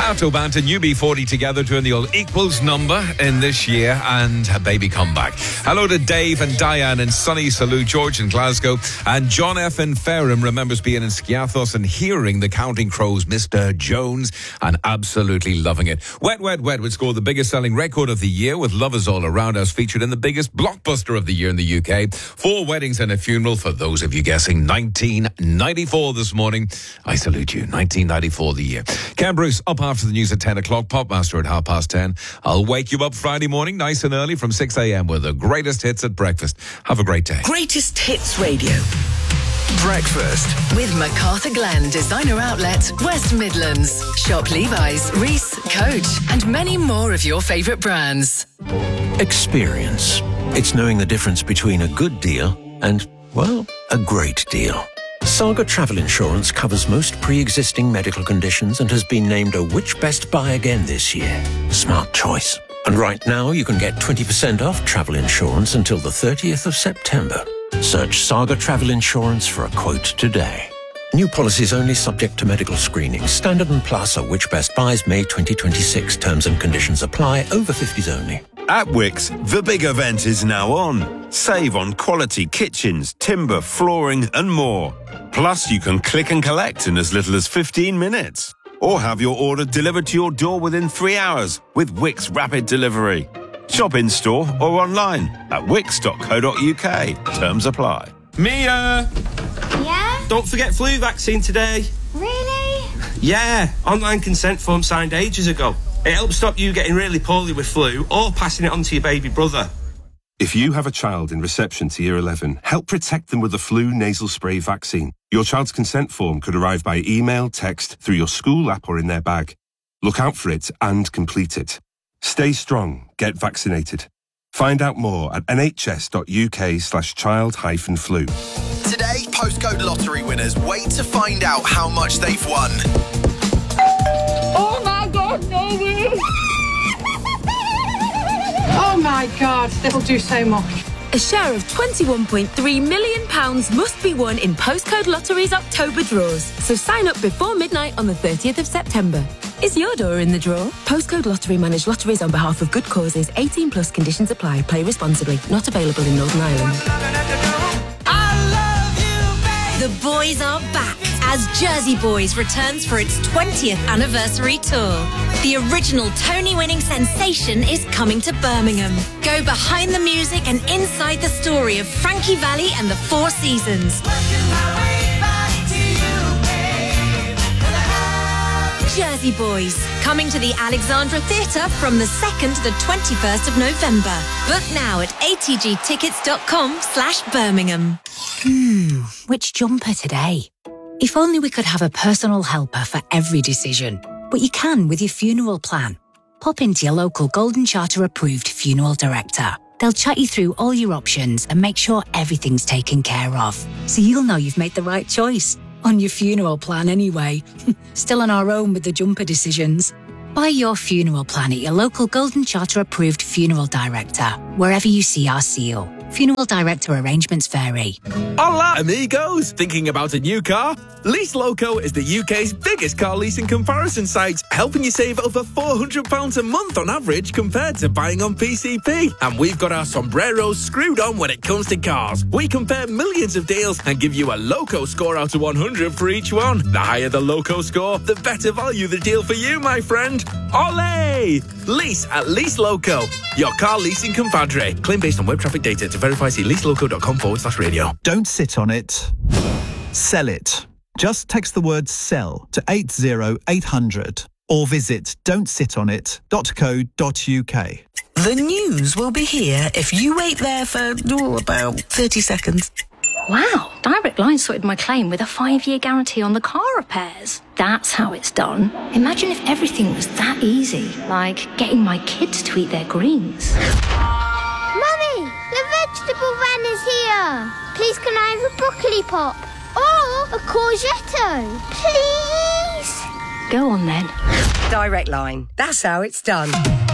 Gato Band and UB40 together doing the old equals number in this year and a baby comeback. Hello to Dave and Diane in sunny Salute George in Glasgow. And John F. in Ferrum remembers being in Skiathos and hearing the Counting Crows' Mr. Jones and absolutely loving it. Wet, Wet, Wet would score the biggest selling record of the year with Love Is All Around Us featured in the biggest blockbuster of the year in the UK. 4 weddings and a funeral for those of you guessing 1994 this morning. I salute you. 1994 the year. Ken Bruce up after the news at 10 o'clock. Popmaster at 10:30. I'll wake you up Friday morning nice and early from 6 a.m. with the greatest hits at breakfast. Have a great day. Greatest Hits Radio. Breakfast With MacArthur Glen Designer Outlet, West Midlands. Shop Levi's, Reese, Coach, and many more of your favourite brands. experience. It's knowing the difference between a good deal and, well, a great deal. Saga Travel Insurance covers most pre-existing medical conditions and has been named a Which Best Buy again this year. Smart choice. And right now you can get 20% off travel insurance until the 30th of September. Search Saga Travel Insurance for a quote today. New policies only subject to medical screening. Standard and Plus are Which Best Buys May 2026. Terms and conditions apply. Over 50s only. At Wickes, the big event is now on. Save on quality kitchens, timber, flooring and more. Plus, you can click and collect in as little as 15 minutes. Or have your order delivered to your door within 3 hours with Wickes Rapid Delivery. Shop in-store or online at wickes.co.uk. Terms apply. Mia! Yeah? Don't forget flu vaccine today. Really? Yeah, online consent form signed ages ago. It helps stop you getting really poorly with flu or passing it on to your baby brother. If you have a child in reception to Year 11, help protect them with the flu nasal spray vaccine. Your child's consent form could arrive by email, text, through your school app or in their bag. Look out for it and complete it. Stay strong. Get vaccinated. Find out more at nhs.uk/child-flu. Today, postcode lottery winners wait to find out how much they've won. Oh my God, no way! Oh my God, that'll do so much. A share of £21.3 million must be won in Postcode Lottery's October draws. So sign up before midnight on the 30th of September. Is your door in the draw? Postcode Lottery manage lotteries on behalf of good causes. 18 plus conditions apply. Play responsibly. Not available in Northern Ireland. The boys are back as Jersey Boys returns for its 20th anniversary tour. The original Tony-winning sensation is coming to Birmingham. Go behind the music and inside the story of Frankie Valli and the Four Seasons. Jersey Boys, coming to the Alexandra Theatre from the 2nd to the 21st of November. Book now at atgtickets.com/Birmingham. Which jumper today? If only we could have a personal helper for every decision. But you can with your funeral plan. Pop into your local Golden Charter approved funeral director. They'll chat you through all your options and make sure everything's taken care of. So you'll know you've made the right choice. On your funeral plan anyway. Still on our own with the jumper decisions. Buy your funeral plan at your local Golden Charter approved funeral director, wherever you see our seal. Funeral director arrangements vary. Hola, amigos! Thinking about a new car? Lease Loco is the UK's biggest car leasing comparison site, helping you save over £400 a month on average compared to buying on PCP. And we've got our sombreros screwed on when it comes to cars. We compare millions of deals and give you a Loco score out of 100 for each one. The higher the Loco score, the better value the deal for you, my friend. Olé! Lease at Lease Loco, your car leasing compadre. Claim based on web traffic data. To verify, see leaseloco.com/radio. Don't sit on it. Sell it. Just text the word SELL to 80800 or visit don'tsitonit.co.uk. The news will be here if you wait there for about 30 seconds. Wow, Direct Line sorted my claim with a 5-year guarantee on the car repairs. That's how it's done. Imagine if everything was that easy, like getting my kids to eat their greens. Mummy, the vegetable van is here. Please can I have a broccoli pop? Or a courgetto, please? Go on then. Direct Line, that's how it's done.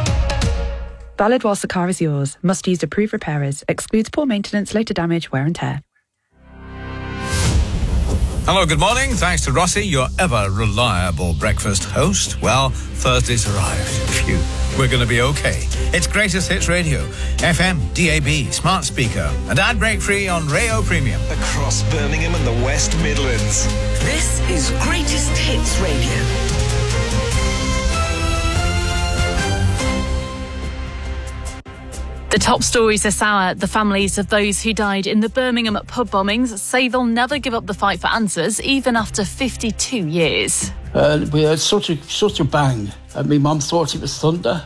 Valid whilst the car is yours. Must use approved repairers. Excludes poor maintenance, later damage, wear and tear. Hello, good morning. Thanks to Rossi, your ever-reliable breakfast host. Well, Thursday's arrived. Phew, we're going to be okay. It's Greatest Hits Radio. FM, DAB, smart speaker, and ad break free on Rayo Premium. Across Birmingham and the West Midlands. This is Greatest Hits Radio. The top stories this hour. The families of those who died in the Birmingham pub bombings say they'll never give up the fight for answers, even after 52 years. We heard such a bang, and my mum thought it was thunder.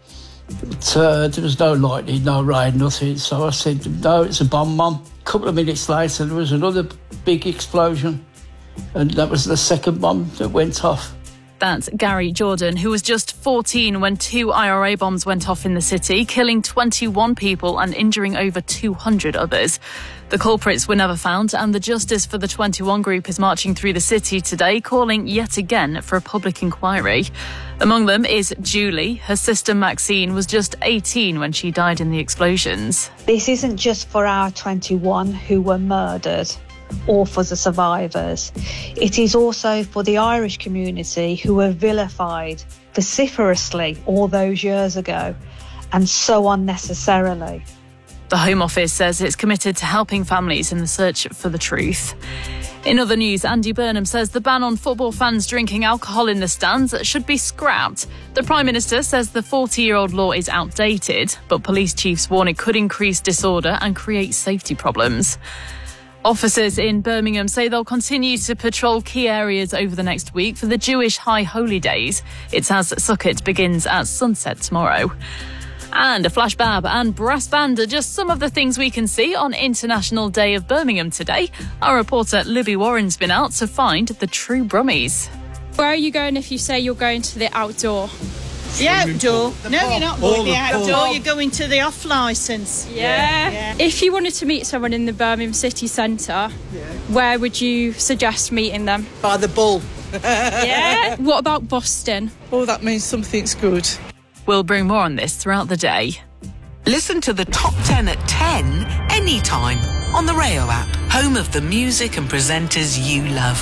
But there was no lightning, no rain, nothing. So I said, no, it's a bomb, Mum. A couple of minutes later, there was another big explosion, and that was the second bomb that went off. That's Gary Jordan, who was just 14 when 2 IRA bombs went off in the city, killing 21 people and injuring over 200 others. The culprits were never found, and the Justice for the 21 group is marching through the city today, calling yet again for a public inquiry. Among them is Julie. Her sister Maxine was just 18 when she died in the explosions. This isn't just for our 21 who were murdered or for the survivors. It is also for the Irish community who were vilified vociferously all those years ago, and so unnecessarily. The Home Office says it's committed to helping families in the search for the truth. In other news, Andy Burnham says the ban on football fans drinking alcohol in the stands should be scrapped. The Prime Minister says the 40-year-old law is outdated, but police chiefs warn it could increase disorder and create safety problems. Officers in Birmingham say they'll continue to patrol key areas over the next week for the Jewish High Holy Days. It's as Sukkot begins at sunset tomorrow. And a flash bab and brass band are just some of the things we can see on International Day of Birmingham today. Our reporter Libby Warren's been out to find the true Brummies. Where are you going if you say you're going to the outdoor? The outdoor? No, you're not going to the outdoor. You're going to the off licence. Yeah. If you wanted to meet someone in the Birmingham city centre, where would you suggest meeting them? By the Bull. Yeah. What about Boston? Oh, that means something's good. We'll bring more on this throughout the day. Listen to the top 10 at 10 anytime on the Rayo app, home of the music and presenters you love.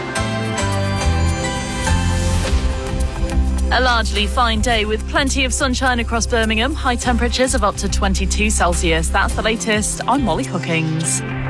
A largely fine day with plenty of sunshine across Birmingham. High temperatures of up to 22 Celsius. That's the latest. I'm Molly Hookings.